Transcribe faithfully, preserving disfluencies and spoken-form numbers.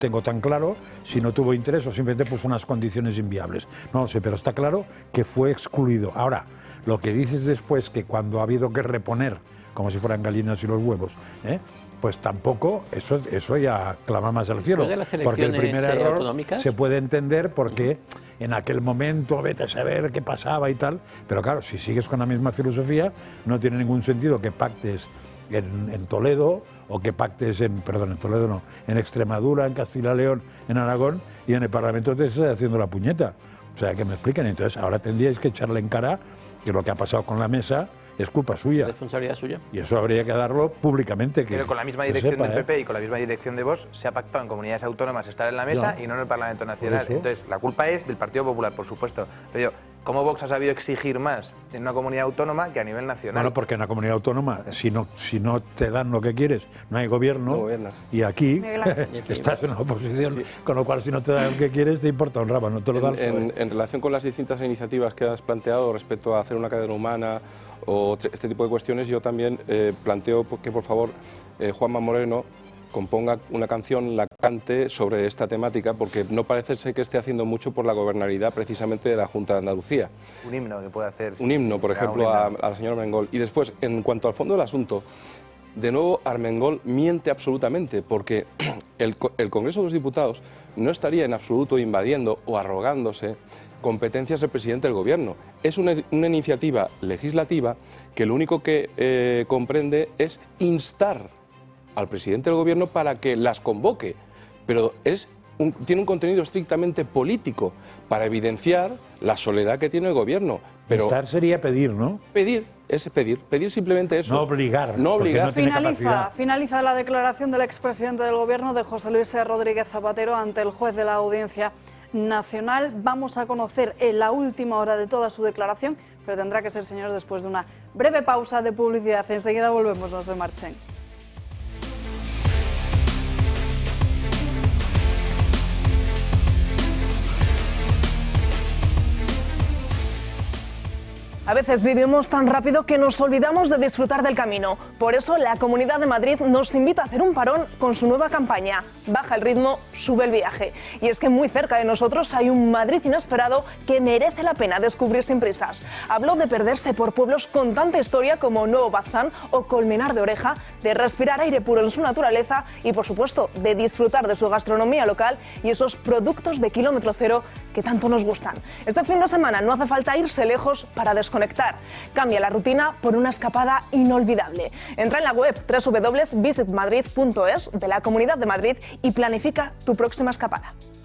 tengo tan claro si no tuvo interés o simplemente puso unas condiciones inviables. No lo sé, pero está claro que fue excluido. Ahora, lo que dices después, que cuando ha habido que reponer, como si fueran gallinas y los huevos, ¿eh? pues tampoco, eso, eso ya clama más al cielo. Porque el primer error autonómicas? se puede entender porque en aquel momento, vete a saber qué pasaba y tal, pero claro, si sigues con la misma filosofía, no tiene ningún sentido que pactes en, en Toledo, o que pactes en, perdón, en Toledo no, en Extremadura, en Castilla y León, en Aragón, y en el Parlamento te estés haciendo la puñeta. O sea, que me expliquen. Entonces, ahora tendríais que echarle en cara que lo que ha pasado con la mesa es culpa suya. ¿Responsabilidad suya? Y eso habría que darlo públicamente. Que, Pero con la misma dirección sepa, del P P ¿eh? y con la misma dirección de Vox se ha pactado en comunidades autónomas estar en la mesa no. y no en el Parlamento Nacional. Entonces, la culpa es del Partido Popular, por supuesto. Pero yo, ¿cómo Vox ha sabido exigir más en una comunidad autónoma que a nivel nacional? Bueno, porque en una comunidad autónoma, si no, si no te dan lo que quieres, no hay gobierno. No gobiernas. Y aquí, y aquí estás en la oposición, sí. Con lo cual si no te dan lo que quieres, te importa un rabo, no te lo dan. En, en, en relación con las distintas iniciativas que has planteado respecto a hacer una cadena humana o este tipo de cuestiones, yo también eh, planteo que por favor eh, Juanma Moreno componga una canción, la cante sobre esta temática, porque no parece ser que esté haciendo mucho por la gobernabilidad precisamente de la Junta de Andalucía. Un himno que puede hacer. Un himno, por ejemplo, a, a la señora Armengol. Y después, en cuanto al fondo del asunto, de nuevo Armengol miente absolutamente, porque el, el Congreso de los Diputados no estaría en absoluto invadiendo o arrogándose competencias del presidente del Gobierno. Es una, una iniciativa legislativa que lo único que eh, comprende es instar al presidente del Gobierno para que las convoque, pero es un, tiene un contenido estrictamente político para evidenciar la soledad que tiene el Gobierno. Pero instar sería pedir, ¿no? Pedir, es pedir, pedir simplemente eso. No obligar. No obligar. No tiene finaliza, capacidad. finaliza la declaración del expresidente del Gobierno, de José Luis Rodríguez Zapatero, ante el juez de la Audiencia Nacional. Vamos a conocer en la última hora de toda su declaración, pero tendrá que ser, señores, después de una breve pausa de publicidad. Enseguida volvemos, no se marchen. A veces vivimos tan rápido que nos olvidamos de disfrutar del camino. Por eso la Comunidad de Madrid nos invita a hacer un parón con su nueva campaña. Baja el ritmo, sube el viaje. Y es que muy cerca de nosotros hay un Madrid inesperado que merece la pena descubrir sin prisas. Hablo de perderse por pueblos con tanta historia como Nuevo Baztán o Colmenar de Oreja, de respirar aire puro en su naturaleza y, por supuesto, de disfrutar de su gastronomía local y esos productos de kilómetro cero que tanto nos gustan. Este fin de semana no hace falta irse lejos para desconectar. Cambia la rutina por una escapada inolvidable. Entra en la web doble u doble u doble u punto visit madrid punto es de la Comunidad de Madrid y planifica tu próxima escapada.